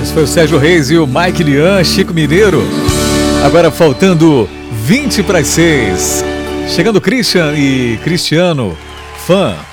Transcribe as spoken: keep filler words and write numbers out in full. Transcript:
Esse foi o Sérgio Reis e o Mike Lian, Chico Mineiro. Agora faltando vinte para as seis. Chegando Christian e Cristiano, fã.